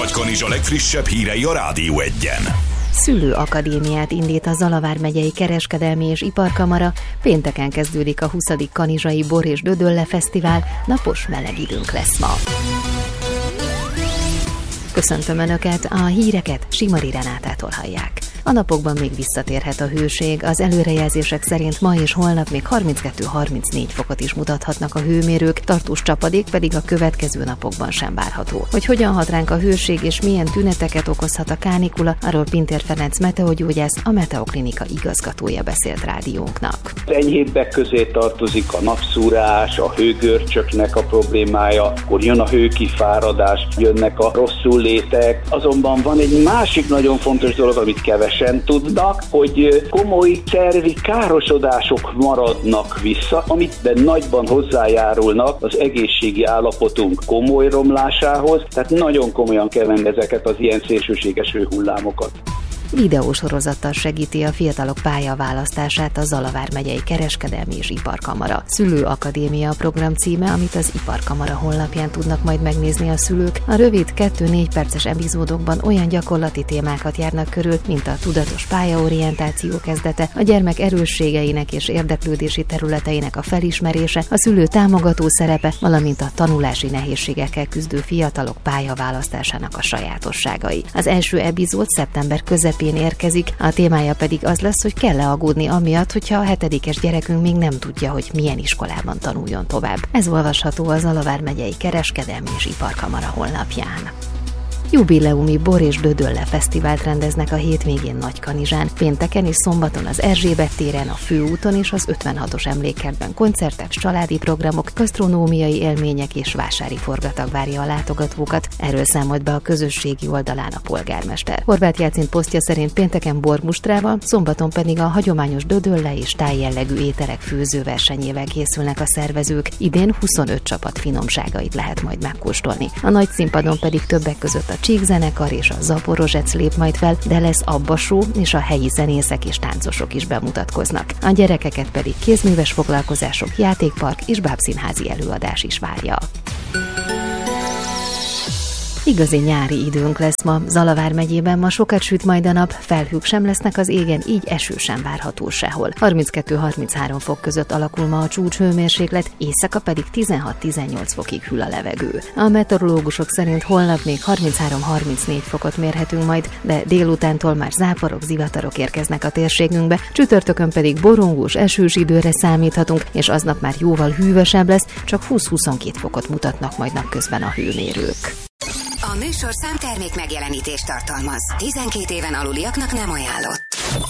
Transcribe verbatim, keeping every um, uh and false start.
Nagykanizsa legfrissebb hírei a Rádió Egyen. Szülőakadémiát indít a Zalavár megyei Kereskedelmi és Iparkamara, pénteken kezdődik a huszadik kanizsai Bor és Dödölle Fesztivál, napos meleg időnk lesz ma. Köszöntöm Önöket, a híreket Simari Renátától hallják. A napokban még visszatérhet a hőség, az előrejelzések szerint ma és holnap még harminckettő-harmincnégy fokot is mutathatnak a hőmérők, tartós csapadék pedig a következő napokban sem várható. Hogy hogyan hat ránk a hőség és milyen tüneteket okozhat a kánikula, arról Pintér Ferenc meteogyógyász, a Meteoklinika igazgatója beszélt rádiónknak. Enyhébbek közé tartozik a napszúrás, a hőgörcsöknek a problémája, akkor jön a hőkifáradás, jönnek a rosszul létek. Azonban van egy másik nagyon fontos dolog, amit kevesen tudnak, hogy komoly szervi károsodások maradnak vissza, amit nagyban hozzájárulnak az egészségi állapotunk komoly romlásához, tehát nagyon komolyan kell venni ezeket az ilyen szélsőséges hőhullámokat. Videósorozattal segíti a fiatalok pályaválasztását a Zalavár megyei Kereskedelmi és Iparkamara. Szülőakadémia a program címe, amit az Iparkamara honlapján tudnak majd megnézni a szülők. A rövid kettő-négy perces epizódokban olyan gyakorlati témákat járnak körül, mint a tudatos pályaorientáció kezdete, a gyermek erősségeinek és érdeklődési területeinek a felismerése, a szülő támogató szerepe, valamint a tanulási nehézségekkel küzdő fiatalok pályaválasztásának a sajátosságai. Az első epizód szeptember közepén érkezik, a témája pedig az lesz, hogy kell-e aggódni amiatt, hogyha a hetedikes gyerekünk még nem tudja, hogy milyen iskolában tanuljon tovább. Ez olvasható a Zalavár megyei Kereskedelmi és Iparkamara honlapján. Jubileumi Bor és Dödölle Fesztivált rendeznek a hétvégén Nagykanizsán. Pénteken és szombaton az Erzsébet téren, a Főúton és az ötvenhatos emlékkertben koncertek, családi programok, gasztronómiai élmények és vásári forgatag várja a látogatókat. Erről számolt be a közösségi oldalán a polgármester. Horváth Jácint posztja szerint pénteken bormustrával, szombaton pedig a hagyományos dödölle és tájjellegű ételek főzőversenyével készülnek a szervezők. Idén huszonöt csapat finomságait lehet majd megkóstolni. A nagy színpadon pedig többek között a Csíkzenekar és a Zaporozsec lép majd fel, de lesz Abba Show és a helyi zenészek és táncosok is bemutatkoznak. A gyerekeket pedig kézműves foglalkozások, játékpark és bábszínházi előadás is várja. Igazi nyári időnk lesz ma. Zalavár megyében ma sokat süt majd a nap, felhők sem lesznek az égen, így eső sem várható sehol. harminckettő-harminchárom fok között alakul ma a csúcshőmérséklet, éjszaka pedig tizenhat-tizennyolc fokig hűl a levegő. A meteorológusok szerint holnap még harminchárom-harmincnégy fokot mérhetünk majd, de délutántól már záporok, zivatarok érkeznek a térségünkbe, csütörtökön pedig borongós, esős időre számíthatunk, és aznap már jóval hűvösebb lesz, csak húsz-huszonkettő fokot mutatnak majd napközben a hőmérők. A műsorszám termék megjelenítést tartalmaz. tizenkét éven aluliaknak nem ajánlott.